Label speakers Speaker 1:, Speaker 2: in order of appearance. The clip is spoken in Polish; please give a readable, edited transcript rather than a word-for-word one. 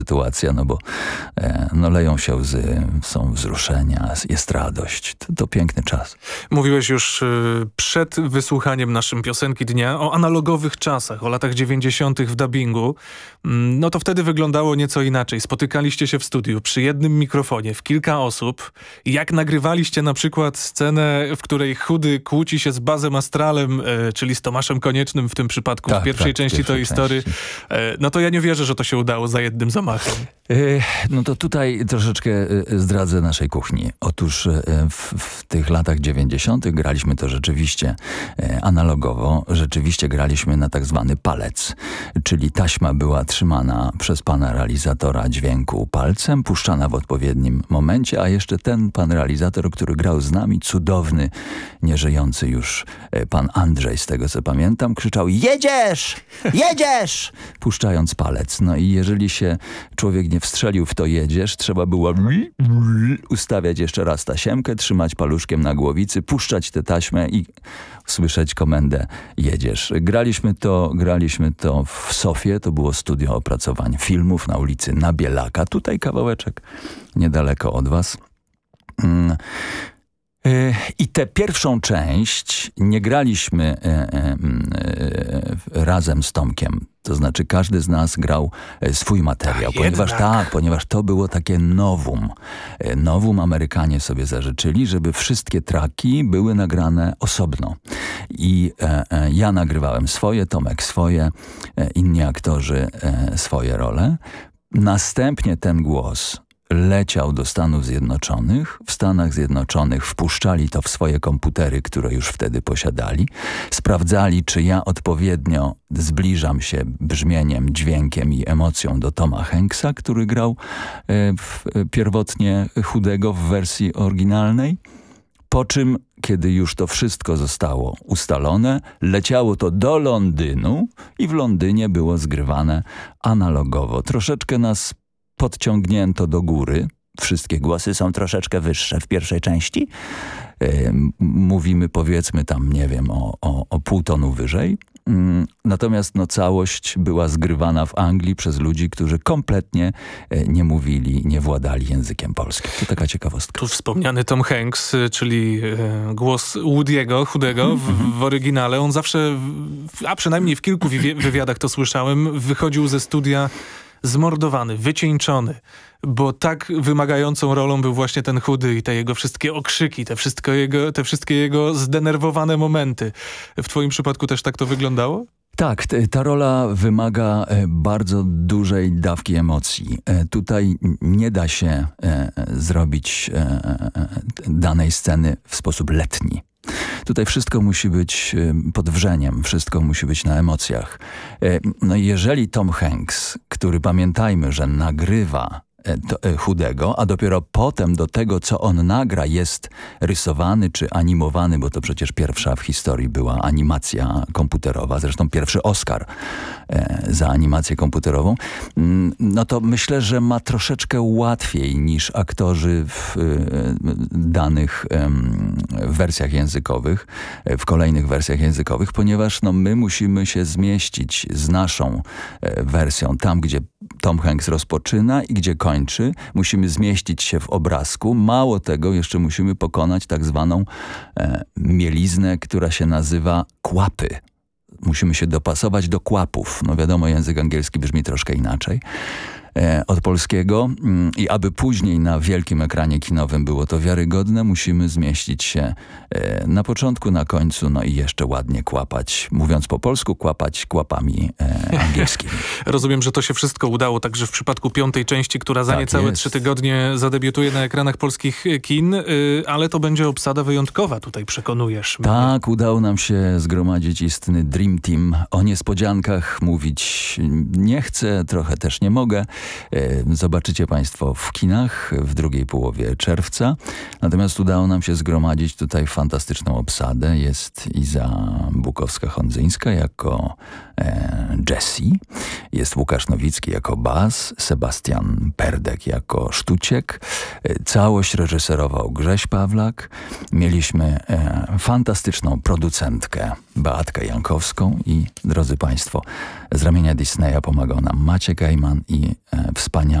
Speaker 1: sytuacja, no bo no leją się łzy, są wzruszenia, jest radość. To piękny czas.
Speaker 2: Mówiłeś już przed wysłuchaniem naszym piosenki dnia o analogowych czasach, o latach 90. w dubbingu. No to wtedy wyglądało nieco inaczej. Spotykaliście się w studiu przy jednym mikrofonie w kilka osób. Jak nagrywaliście na przykład scenę, w której Chudy kłóci się z Bazem Astralem, czyli z Tomaszem Koniecznym w tym przypadku, w pierwszej części Toy Story. No to ja nie wierzę, że to się udało za jednym zamachem.
Speaker 1: No to tutaj troszeczkę zdradzę naszej kuchni. Otóż w tych latach 90. graliśmy to rzeczywiście analogowo. Rzeczywiście graliśmy na tak zwany palec, czyli taśma była trzymana przez pana realizatora dźwięku palcem, puszczana w odpowiednim momencie, a jeszcze ten pan realizator, który grał z nami, cudowny, nieżyjący już pan Andrzej, z tego co pamiętam, krzyczał: jedziesz! Jedziesz! Puszczając palec. No i jeżeli się człowiek nie wstrzelił w to jedziesz, trzeba było ustawiać jeszcze raz tasiemkę, trzymać paluszkiem na głowicy, puszczać tę taśmę i słyszeć komendę jedziesz. Graliśmy to w Sofie, to było studio opracowań filmów na ulicy Nabielaka, tutaj kawałeczek niedaleko od was. I tę pierwszą część nie graliśmy razem z Tomkiem. To znaczy każdy z nas grał swój materiał, ponieważ to było takie novum. Novum Amerykanie sobie zażyczyli, żeby wszystkie traki były nagrane osobno. I ja nagrywałem swoje, Tomek swoje, inni aktorzy swoje role. Następnie ten głos leciał do Stanów Zjednoczonych. W Stanach Zjednoczonych wpuszczali to w swoje komputery, które już wtedy posiadali. Sprawdzali, czy ja odpowiednio zbliżam się brzmieniem, dźwiękiem i emocją do Toma Hanksa, który grał pierwotnie Chudego w wersji oryginalnej. Po czym, kiedy już to wszystko zostało ustalone, leciało to do Londynu i w Londynie było zgrywane analogowo. Troszeczkę nas podciągnięto do góry. Wszystkie głosy są troszeczkę wyższe w pierwszej części. Mówimy, powiedzmy tam, nie wiem, o pół tonu wyżej. Natomiast całość była zgrywana w Anglii przez ludzi, którzy kompletnie nie mówili, nie władali językiem polskim. To taka ciekawostka.
Speaker 2: Tu wspomniany Tom Hanks, czyli głos Woody'ego, Chudego w oryginale. On zawsze, a przynajmniej w kilku wywiadach to słyszałem, wychodził ze studia zmordowany, wycieńczony, bo tak wymagającą rolą był właśnie ten Chudy i te jego wszystkie okrzyki, te wszystkie jego zdenerwowane momenty. W twoim przypadku też tak to wyglądało?
Speaker 1: Tak, ta rola wymaga bardzo dużej dawki emocji. Tutaj nie da się zrobić danej sceny w sposób letni. Tutaj wszystko musi być pod wrzeniem, wszystko musi być na emocjach. No i jeżeli Tom Hanks, który pamiętajmy, że nagrywa Chudego, a dopiero potem do tego, co on nagra, jest rysowany czy animowany, bo to przecież pierwsza w historii była animacja komputerowa, zresztą pierwszy Oscar za animację komputerową, no to myślę, że ma troszeczkę łatwiej niż aktorzy w danych wersjach językowych, w kolejnych wersjach językowych, ponieważ my musimy się zmieścić z naszą wersją tam, gdzie Tom Hanks rozpoczyna i gdzie kończy. Musimy zmieścić się w obrazku. Mało tego, jeszcze musimy pokonać tak zwaną mieliznę, która się nazywa kłapy. Musimy się dopasować do kłapów. No wiadomo, język angielski brzmi troszkę inaczej od polskiego i aby później na wielkim ekranie kinowym było to wiarygodne, musimy zmieścić się na początku, na końcu, no i jeszcze ładnie kłapać, mówiąc po polsku, kłapać kłapami angielskimi.
Speaker 2: Rozumiem, że to się wszystko udało także w przypadku piątej części, która za niecałe 3 tygodnie zadebiutuje na ekranach polskich kin, ale to będzie obsada wyjątkowa, tutaj przekonujesz mnie.
Speaker 1: Tak, udało nam się zgromadzić istny Dream Team. O niespodziankach mówić nie chcę, trochę też nie mogę. Zobaczycie państwo w kinach w drugiej połowie czerwca. Natomiast udało nam się zgromadzić tutaj fantastyczną obsadę. Jest Iza Bukowska-Hondzyńska jako Jessie. Jest Łukasz Nowicki jako bas, Sebastian Perdek jako Sztuciek. Całość reżyserował Grześ Pawlak. Mieliśmy fantastyczną producentkę Beatkę Jankowską i, drodzy Państwo, z ramienia Disneya pomagał nam Maciek Ejman i wspaniały